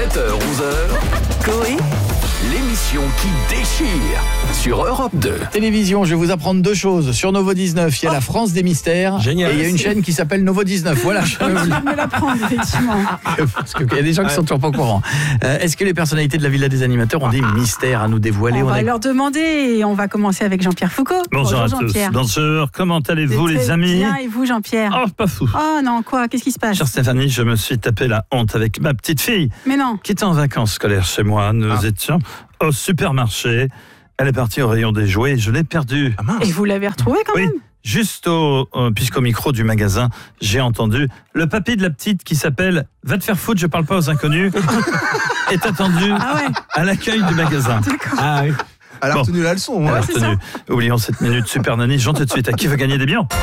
7h-11h, Coé, l'émission qui déchire sur Europe 2. Télévision, je vais vous apprendre deux choses. Sur Novo 19, il y a la France des mystères. Génial. Et il y a une chaîne qui s'appelle Novo 19. Voilà. Je vais me l'apprendre, effectivement. Parce qu'il y a des gens qui sont toujours pas au courant. Est-ce que les personnalités de la Villa des Animateurs ont des mystères à nous dévoiler? On va leur demander et on va commencer avec Jean-Pierre Foucault. Bonjour à tous. Jean-Pierre. Bonjour, comment allez-vous les Très amis? Bien, et vous Jean-Pierre? Oh, pas fou. Oh non, quoi? Qu'est-ce qui se passe? Chère Stéphanie, je me suis tapé la honte avec ma petite fille Mais non. qui était en vacances scolaires chez moi. Nous étions au supermarché. Elle est partie au rayon des jouets et je l'ai perdue. Ah mince. Et vous l'avez retrouvé quand Oui, même? juste puisqu'au micro du magasin, j'ai entendu le papy de la petite qui s'appelle « Va te faire foutre, je parle pas aux inconnus » est attendu Ah ouais. à l'accueil du magasin. D'accord. Ah oui. Elle a retenu la leçon. Elle a c'est retenu. Oublions cette minute super nanny. Jean, tout de suite, à qui veut gagner des millions?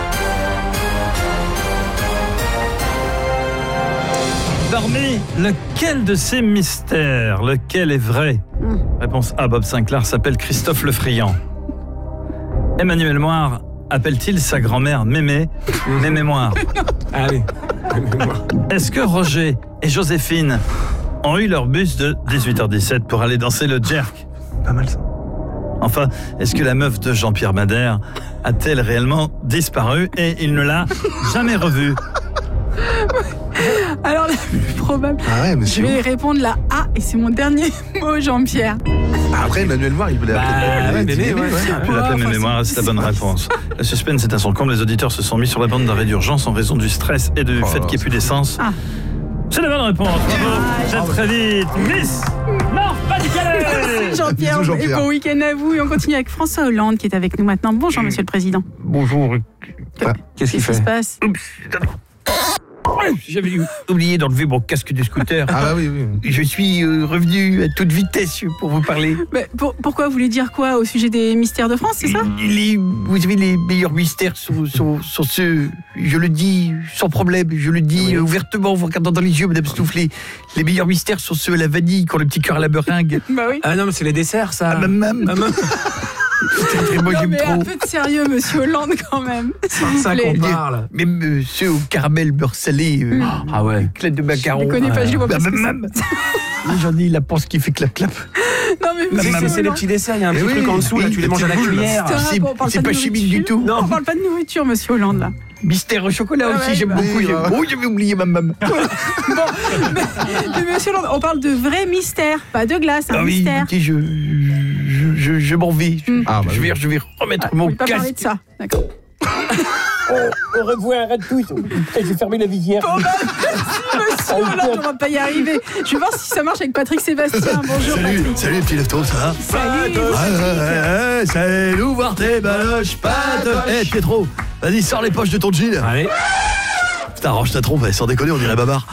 Parmi lequel de ces mystères, lequel est vrai? Réponse A, Bob Sinclair s'appelle Christophe Le Friand. Emmanuel Moire appelle-t-il sa grand-mère Mémé Mémoire? Allez. Est-ce que Roger et Joséphine ont eu leur bus de 18h17 pour aller danser le jerk? Pas mal ça. Enfin, est-ce que la meuf de Jean-Pierre Madère a-t-elle réellement disparu et il ne l'a jamais revue? Alors la plus probable. Ah ouais, mais Je c'est vais ouf. répondre la A et c'est mon dernier mot, Jean-Pierre. Après, Emmanuel Moire, il voulait appeler Puis l'appeler enfin, mémoire, c'est la bonne réponse. Le suspense est à son comble, les auditeurs se sont mis sur la bande d'arrêt d'urgence en raison du stress et du fait qu'il n'y ait plus d'essence. Ah. C'est la bonne réponse, bravo, vous êtes très vite. Miss Nord-Pas-de-Calais. Jean-Pierre, Bisous, Jean-Pierre. et bon week-end à vous. Et on continue avec François Hollande qui est avec nous maintenant. Bonjour Monsieur le Président. Bonjour. Qu'est-ce qui se passe? J'avais oublié d'enlever mon casque de scooter. Ah bah oui, oui. Je suis revenu à toute vitesse pour vous parler. Mais pourquoi vous voulez dire quoi au sujet des mystères de France, c'est ça? Vous savez, les meilleurs mystères sont ceux, je le dis sans problème, je le dis ouvertement, vous regardant dans les yeux, Madame Stoufflet. Les meilleurs mystères sont ceux à la vanille, qui ont le petit cœur à la meringue. Bah oui. Ah non, mais c'est les desserts, ça. Ah, maman. Putain, moi Non, j'aime mais un trop. peu de sérieux, Monsieur Hollande, quand même. S'il vous ça plaît. qu'on parle. Même ceux au caramel beurre salé, Ah ouais. éclats de macarons. Je les connais pas, je les vois pas. Bah, ce que maman. J'en ai la panse qui fait clap-clap. c'est. Non, mais Monsieur C'est les Hollande, petits desserts, il y a un Eh petit oui, truc en dessous, là, oui, tu les manges à la petite boule. cuillère. c'est un bon, on parle C'est de pas chimique du nourriture. tout. On parle pas de nourriture, Monsieur Hollande, là. Mystère au chocolat Ah aussi, ouais, j'aime bah beaucoup. oui, bah. Oh, j'avais oublié ma maman. Mais Monsieur Hollande, on parle de vrais mystères, pas de glace, un Ah oui, mystère. écoutez, je m'en vais. Ah bah oui. Je vais remettre On mon ne pas parler casque. de ça. D'accord. Au revoir à tous. J'ai fermé la visière. Bon, bah, merci, Monsieur Hollande, on va pas y arriver. Je vais voir si ça marche avec Patrick Sébastien. Bonjour, Patrick. Salut, petit lève-tôt, ça va? Salut. Salut, voir tes baloches, pattes. Eh, Pietro, vas-y, sors les poches de ton jean. Allez. Putain, range ta trompe, sans déconner, on dirait Babar.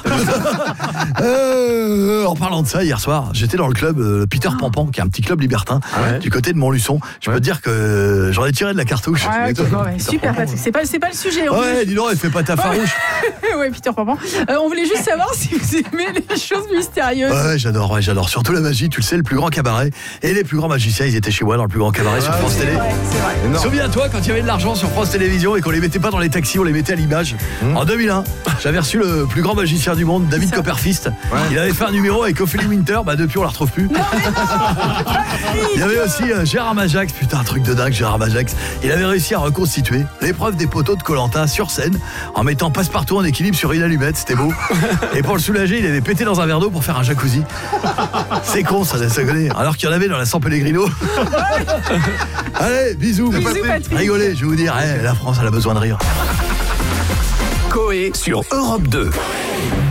En parlant de ça, hier soir, j'étais dans le club Peter Pampan, qui est un petit club libertin, du côté de Montluçon. Je peux te dire que j'en ai tiré de la cartouche. Ouais, ok, bon, ouais, Peter super, Pampan. Patrick. C'est pas le sujet. On Ouais, dis donc, elle fait pas ta farouche. ouais, Peter Pampan. On voulait juste savoir si vous aimez les choses mystérieuses. Ouais, j'adore. Surtout la magie, tu le sais, le plus grand cabaret. Et les plus grands magiciens, ils étaient chez moi dans le plus grand cabaret sur France Télé. Ouais, c'est vrai. Souviens-toi quand il y avait de l'argent sur France Télévisions et qu'on les mettait pas dans les taxis, on les mettait à l'image. En 2001, j'avais reçu le plus grand magicien du monde, David Copperfist. Il avait fait un numéro avec Ophélie Winter, bah depuis on la retrouve plus. Il y avait aussi Gérard Majax, putain un truc de dingue Gérard Majax. Il avait réussi à reconstituer l'épreuve des poteaux de Koh-Lanta sur scène en mettant Passepartout en équilibre sur une allumette, c'était beau. Et pour le soulager, il avait pété dans un verre d'eau pour faire un jacuzzi. C'est con ça connaît. Alors qu'il y en avait dans la San Pellegrino. Allez, bisous. Bisous, Patrick. Rigolez, je vais vous dire, la France elle a besoin de rire. Coé sur Europe 2.